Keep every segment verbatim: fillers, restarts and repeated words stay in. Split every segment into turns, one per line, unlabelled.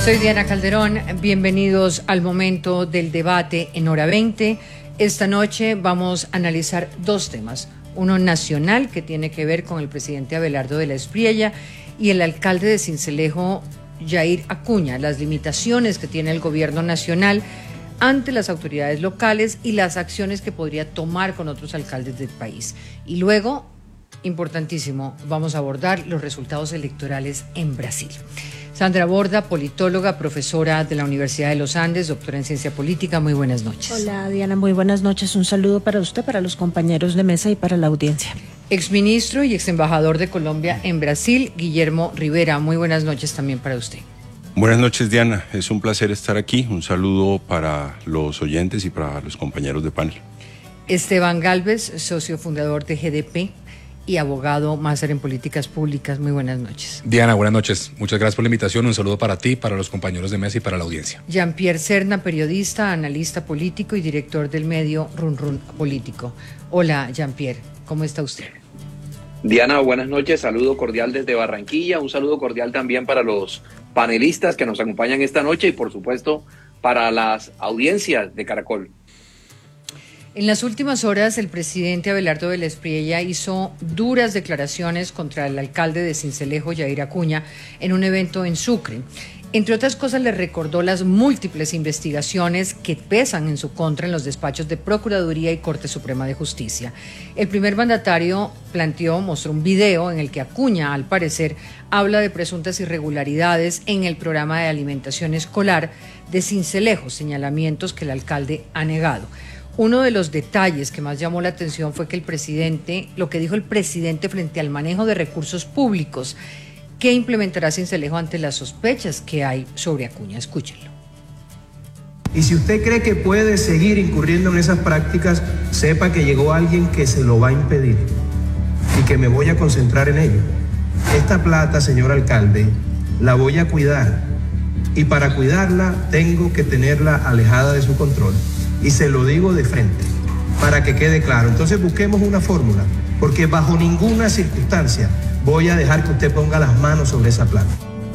Soy Diana Calderón, bienvenidos al momento del debate en Hora veinte. Esta noche vamos a analizar dos temas, uno nacional que tiene que ver con el presidente Abelardo de la Espriella y el alcalde de Sincelejo, Yair Acuña, las limitaciones que tiene el gobierno nacional ante las autoridades locales y las acciones que podría tomar con otros alcaldes del país. Y luego, importantísimo, vamos a abordar los resultados electorales en Brasil. Sandra Borda, politóloga, profesora de la Universidad de los Andes, doctora en ciencia política, muy buenas noches.
Hola Diana, muy buenas noches, un saludo para usted, para los compañeros de mesa y para la audiencia.
Exministro y exembajador de Colombia en Brasil, Guillermo Rivera, muy buenas noches también para usted.
Buenas noches Diana, es un placer estar aquí, un saludo para los oyentes y para los compañeros de panel.
Esteban Galvez, socio fundador de G D P y abogado máster en políticas públicas, muy buenas noches.
Diana, buenas noches, muchas gracias por la invitación, un saludo para ti, para los compañeros de mesa y para la audiencia.
Jean-Pierre Serna, periodista, analista político y director del medio Run Run Político. Hola Jean-Pierre, ¿cómo está usted?
Diana, buenas noches, saludo cordial desde Barranquilla, un saludo cordial también para los panelistas que nos acompañan esta noche y por supuesto para las audiencias de Caracol.
En las últimas horas, el presidente Abelardo de la Espriella hizo duras declaraciones contra el alcalde de Sincelejo, Yair Acuña, en un evento en Sucre. Entre otras cosas, le recordó las múltiples investigaciones que pesan en su contra en los despachos de Procuraduría y Corte Suprema de Justicia. El primer mandatario planteó, mostró un video en el que Acuña, al parecer, habla de presuntas irregularidades en el programa de alimentación escolar de Sincelejo, señalamientos que el alcalde ha negado. Uno de los detalles que más llamó la atención fue que el presidente, lo que dijo el presidente frente al manejo de recursos públicos que implementará Sincelejo ante las sospechas que hay sobre Acuña. Escúchenlo.
Y si usted cree que puede seguir incurriendo en esas prácticas, sepa que llegó alguien que se lo va a impedir y que me voy a concentrar en ello. Esta plata, señor alcalde, la voy a cuidar y para cuidarla tengo que tenerla alejada de su control. Y se lo digo de frente, para que quede claro. Entonces busquemos una fórmula, porque bajo ninguna circunstancia voy a dejar que usted ponga las manos sobre esa plata.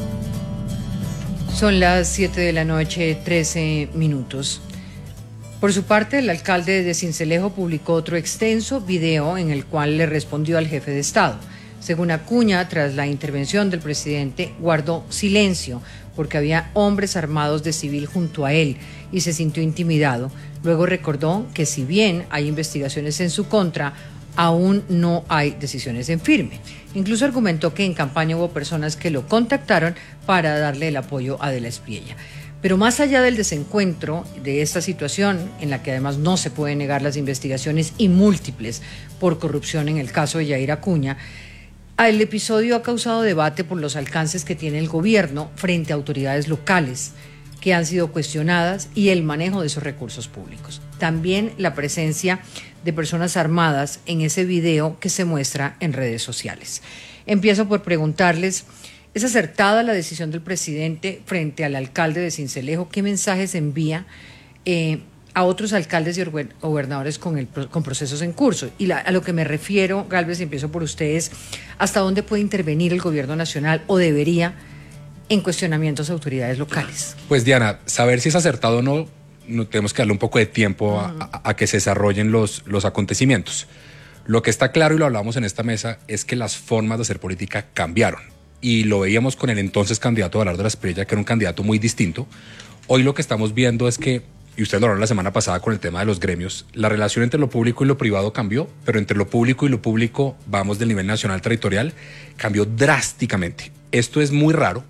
Son las siete de la noche, trece minutos. Por su parte, el alcalde de Sincelejo publicó otro extenso video en el cual le respondió al jefe de Estado. Según Acuña, tras la intervención del presidente, guardó silencio porque había hombres armados de civil junto a él y se sintió intimidado. Luego recordó que si bien hay investigaciones en su contra, aún no hay decisiones en firme. Incluso argumentó que en campaña hubo personas que lo contactaron para darle el apoyo a De la Espriella. Pero más allá del desencuentro de esta situación, en la que además no se pueden negar las investigaciones y múltiples por corrupción en el caso de Yair Acuña, el episodio ha causado debate por los alcances que tiene el gobierno frente a autoridades locales que han sido cuestionadas y el manejo de esos recursos públicos. También la presencia de personas armadas en ese video que se muestra en redes sociales. Empiezo por preguntarles, ¿es acertada la decisión del presidente frente al alcalde de Sincelejo? ¿Qué mensajes envía eh, a otros alcaldes y gobernadores con, el, con procesos en curso? Y la, a lo que me refiero, Galvez, empiezo por ustedes, ¿hasta dónde puede intervenir el gobierno nacional o debería en cuestionamientos a autoridades locales?
Pues Diana, saber si es acertado o no, no tenemos que darle un poco de tiempo a, a, a que se desarrollen los, los acontecimientos. Lo que está claro, y lo hablamos en esta mesa, es que las formas de hacer política cambiaron. Y lo veíamos con el entonces candidato Abelardo de la Espriella, que era un candidato muy distinto. Hoy lo que estamos viendo es que, y ustedes lo hablaron la semana pasada con el tema de los gremios, la relación entre lo público y lo privado cambió, pero entre lo público y lo público, vamos del nivel nacional territorial, cambió drásticamente. Esto es muy raro